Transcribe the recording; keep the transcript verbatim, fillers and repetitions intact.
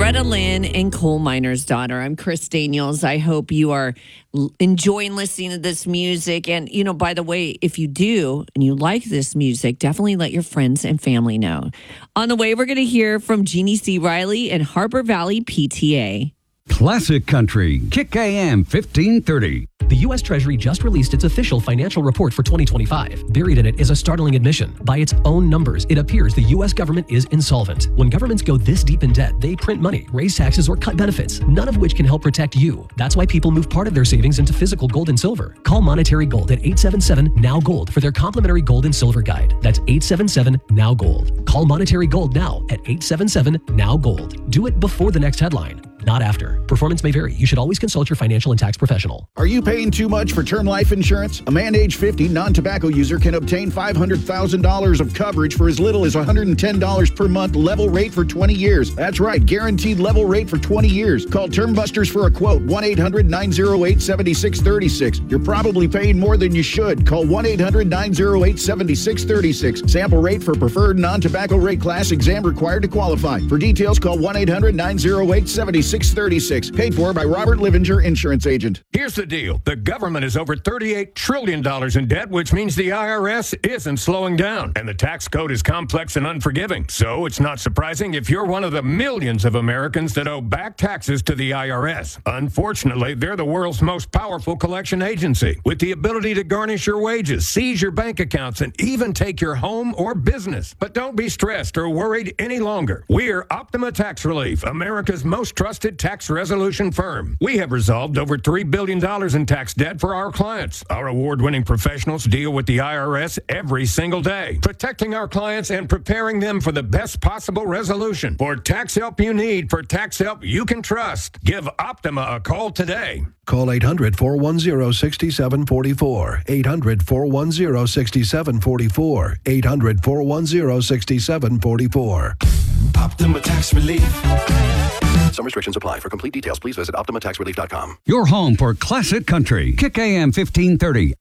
Loretta Lynn and Coal Miner's Daughter. I'm Chris Daniels. I hope you are l- enjoying listening to this music. And, you know, by the way, if you do and you like this music, definitely let your friends and family know. On the way, we're going to hear from Jeannie C. Riley and Harbor Valley P T A. Classic Country, Kick A M fifteen thirty. The U S Treasury just released its official financial report for twenty twenty-five. Buried in it is a startling admission. By its own numbers, it appears the U S government is insolvent. When governments go this deep in debt, they print money, raise taxes, or cut benefits, none of which can help protect you. That's why people move part of their savings into physical gold and silver. Call Monetary Gold at eight seven seven, N O W Gold for their complimentary gold and silver guide. That's eight seven seven, N O W Gold. Call Monetary Gold now at eight seven seven, N O W Gold. Do it before the next headline, not after. Performance may vary. You should always consult your financial and tax professional. Are you paying too much for term life insurance? A man age fifty, non-tobacco user can obtain five hundred thousand dollars of coverage for as little as one hundred ten dollars per month, level rate for twenty years. That's right, guaranteed level rate for twenty years. Call Term Busters for a quote, one eight hundred, nine oh eight, seven six three six. You're probably paying more than you should. Call one eight hundred, nine oh eight, seven six three six. Sample rate for preferred non-tobacco rate class, exam required to qualify. For details, call one eight hundred, nine oh eight, seven six three six. Paid for by Robert Livinger, insurance agent. Here's the deal. The government is over thirty-eight trillion dollars in debt, which means the I R S isn't slowing down. And the tax code is complex and unforgiving. So it's not surprising if you're one of the millions of Americans that owe back taxes to the I R S. Unfortunately, they're the world's most powerful collection agency, with the ability to garnish your wages, seize your bank accounts, and even take your home or business. But don't be stressed or worried any longer. We're Optima Tax Relief, America's most trusted tax resolution firm. We have resolved over three billion dollars in tax debt for our clients. Our award-winning professionals deal with the I R S every single day, protecting our clients and preparing them for the best possible resolution. For tax help you need, for tax help you can trust, give Optima a call today. Call eight hundred, four one zero, six seven four four. eight hundred, four one zero, six seven four four. eight hundred, four one zero, six seven four four. Optima Tax Relief. Some restrictions apply. For complete details, please visit optima tax relief dot com. Your home for Classic Country, Kick A M fifteen thirty.